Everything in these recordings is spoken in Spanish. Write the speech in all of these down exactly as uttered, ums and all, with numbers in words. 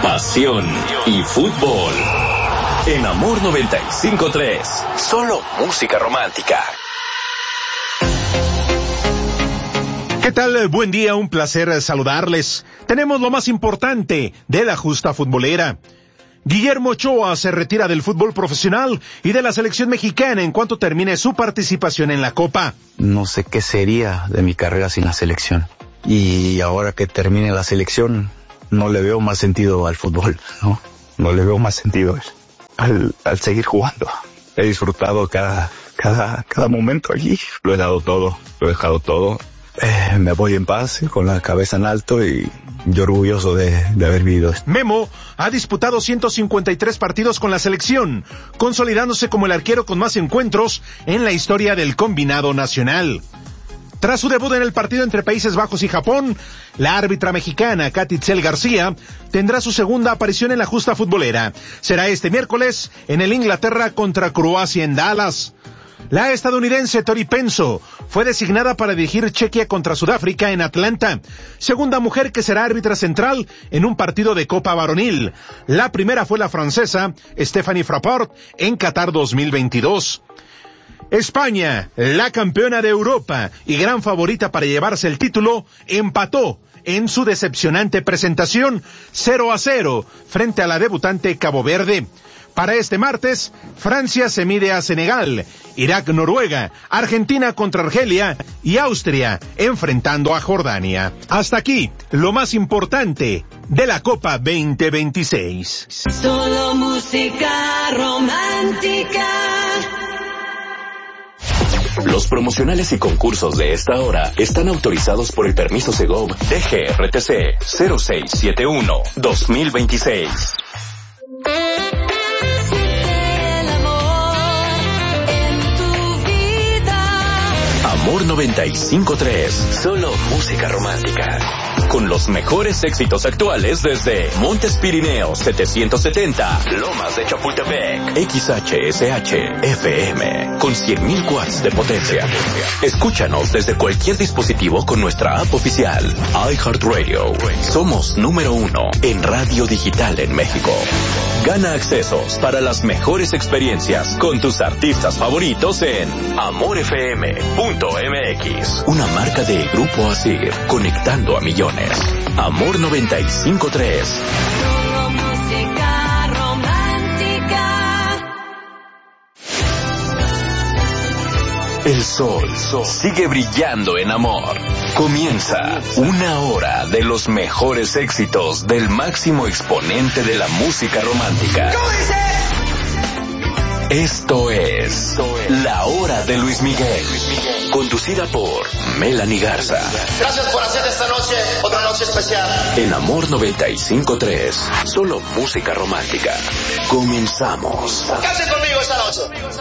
pasión y fútbol. En Amor noventa y cinco punto tres, solo música romántica. ¿Qué tal? Buen día, un placer saludarles. Tenemos lo más importante de la justa futbolera. Guillermo Ochoa se retira del fútbol profesional y de la selección mexicana en cuanto termine su participación en la Copa. No sé qué sería de mi carrera sin la selección. Y ahora que termine la selección, no le veo más sentido al fútbol, ¿no? No le veo más sentido al, al seguir jugando. He disfrutado cada, cada, cada momento allí. Lo he dado todo, lo he dejado todo. Eh, me voy en paz, con la cabeza en alto y, y orgulloso de, de haber vivido esto. Memo ha disputado ciento cincuenta y tres partidos con la selección, consolidándose como el arquero con más encuentros en la historia del combinado nacional. Tras su debut en el partido entre Países Bajos y Japón, la árbitra mexicana Katy Itzel García tendrá su segunda aparición en la justa futbolera. Será este miércoles en el Inglaterra contra Croacia en Dallas. La estadounidense Tori Penso fue designada para dirigir Chequia contra Sudáfrica en Atlanta, segunda mujer que será árbitra central en un partido de Copa Varonil. La primera fue la francesa Stephanie Frappart en Qatar dos mil veintidós. España, la campeona de Europa y gran favorita para llevarse el título, empató en su decepcionante presentación cero a cero frente a la debutante Cabo Verde. Para este martes, Francia se mide a Senegal, Irak Noruega, Argentina contra Argelia y Austria enfrentando a Jordania. Hasta aquí, lo más importante de la Copa veinte veintiséis. Solo música romántica. Los promocionales y concursos de esta hora están autorizados por el permiso Segov D G R T C cero seis siete uno dos mil veintiséis. Amor noventa y cinco punto tres, solo música romántica. Con los mejores éxitos actuales desde Montes Pirineos setecientos setenta, Lomas de Chapultepec, X H S H F M, con cien mil watts de potencia. Escúchanos desde cualquier dispositivo con nuestra app oficial, iHeartRadio. Somos número uno en radio digital en México. Gana accesos para las mejores experiencias con tus artistas favoritos en amor f m punto m x, una marca de Grupo Asir, conectando a millones. Amor noventa y cinco punto tres. Solo música romántica. El sol, sol sigue brillando en amor. Comienza una hora de los mejores éxitos del máximo exponente de la música romántica. Esto es La Hora de Luis Miguel, conducida por Melanie Garza. Gracias por hacer esta noche otra noche especial. En Amor noventa y cinco punto tres, solo música romántica. Comenzamos. Canten conmigo esta noche.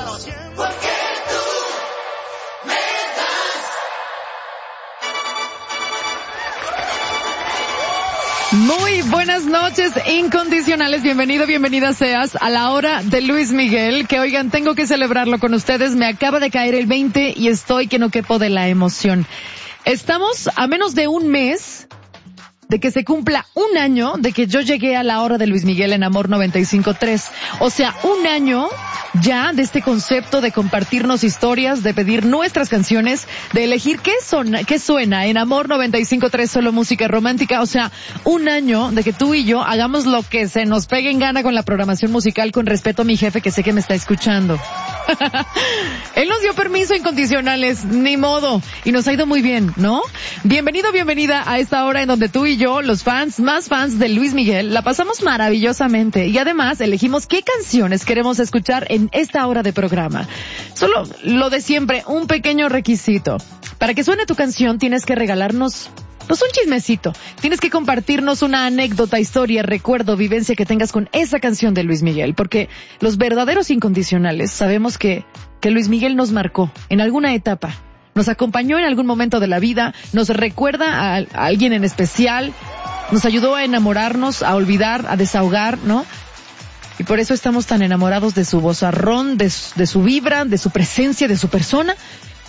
Muy buenas noches, incondicionales. Bienvenido, bienvenida seas a La Hora de Luis Miguel. Que oigan, tengo que celebrarlo con ustedes. Me acaba de caer el veinte y estoy que no quepo de la emoción. Estamos a menos de un mes de que se cumpla un año de que yo llegué a La Hora de Luis Miguel en Amor noventa y cinco punto tres. O sea, un año ya de este concepto de compartirnos historias, de pedir nuestras canciones, de elegir qué, son, qué suena en Amor noventa y cinco punto tres, solo música romántica. O sea, un año de que tú y yo hagamos lo que se nos pegue en gana con la programación musical, con respeto a mi jefe que sé que me está escuchando. Él nos dio permiso, incondicionales, ni modo, y nos ha ido muy bien, ¿no? Bienvenido, bienvenida a esta hora en donde tú y yo, los fans, más fans de Luis Miguel, la pasamos maravillosamente y además elegimos qué canciones queremos escuchar en esta hora de programa. Solo lo de siempre, un pequeño requisito. Para que suene tu canción tienes que regalarnos pues un chismecito. Tienes que compartirnos una anécdota, historia, recuerdo, vivencia que tengas con esa canción de Luis Miguel, porque los verdaderos incondicionales sabemos que, que Luis Miguel nos marcó en alguna etapa, nos acompañó en algún momento de la vida, nos recuerda a, a alguien en especial, nos ayudó a enamorarnos, a olvidar, a desahogar, ¿no? Y por eso estamos tan enamorados de su vozarrón, de, de su vibra, de su presencia, de su persona.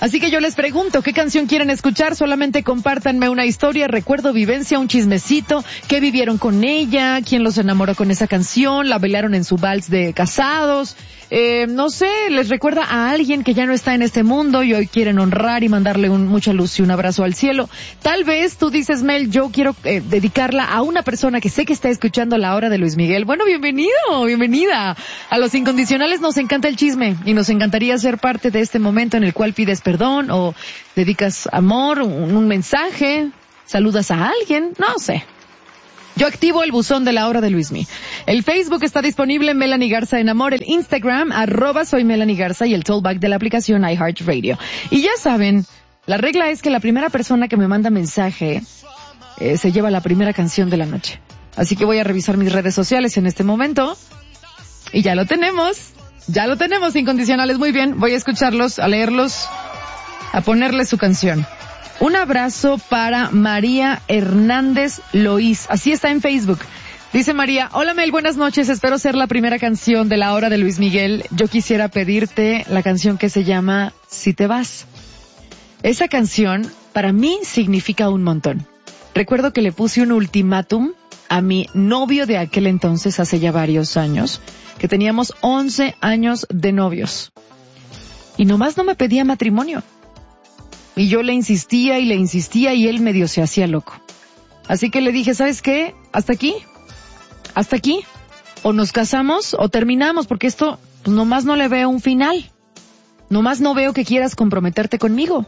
Así que yo les pregunto, ¿qué canción quieren escuchar? Solamente compártanme una historia, recuerdo, vivencia, un chismecito, qué vivieron con ella, quién los enamoró con esa canción, la bailaron en su vals de casados, eh, no sé, les recuerda a alguien que ya no está en este mundo y hoy quieren honrar y mandarle un, mucha luz y un abrazo al cielo. Tal vez tú dices, Mel, yo quiero eh, dedicarla a una persona que sé que está escuchando La Hora de Luis Miguel. Bueno, bienvenido, bienvenida. A los incondicionales nos encanta el chisme y nos encantaría ser parte de este momento en el cual pides perdón o dedicas amor, un, un mensaje, saludas a alguien, no sé. Yo activo el buzón de La Hora de Luismi. El Facebook está disponible, Melanie Garza en Amor, el Instagram, arroba soy Melanie Garza y el tollback de la aplicación iHeartRadio. Y ya saben, la regla es que la primera persona que me manda mensaje eh, se lleva la primera canción de la noche. Así que voy a revisar mis redes sociales en este momento. Y ya lo tenemos. Ya lo tenemos, incondicionales. Muy bien, voy a escucharlos, a leerlos, a ponerles su canción. Un abrazo para María Hernández Loís. Así está en Facebook. Dice María, hola Mel, buenas noches. Espero ser la primera canción de La Hora de Luis Miguel. Yo quisiera pedirte la canción que se llama Si te vas. Esa canción para mí significa un montón. Recuerdo que le puse un ultimátum a mi novio de aquel entonces, hace ya varios años, que teníamos once años de novios. Y nomás no me pedía matrimonio. Y yo le insistía y le insistía y él medio se hacía loco. Así que le dije, ¿sabes qué? Hasta aquí. Hasta aquí. O nos casamos o terminamos, porque esto pues, nomás no le veo un final. Nomás no veo que quieras comprometerte conmigo.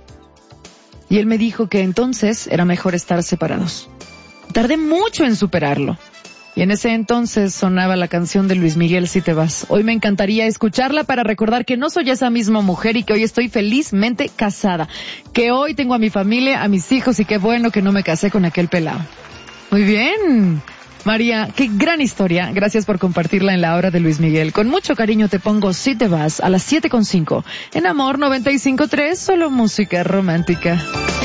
Y él me dijo que entonces era mejor estar separados. Tardé mucho en superarlo. Y en ese entonces sonaba la canción de Luis Miguel, Si te vas. Hoy me encantaría escucharla para recordar que no soy esa misma mujer y que hoy estoy felizmente casada. Que hoy tengo a mi familia, a mis hijos y qué bueno que no me casé con aquel pelado. Muy bien. María, qué gran historia. Gracias por compartirla en La Hora de Luis Miguel. Con mucho cariño te pongo Si te vas a las siete con cinco. En Amor noventa y cinco punto tres, solo música romántica.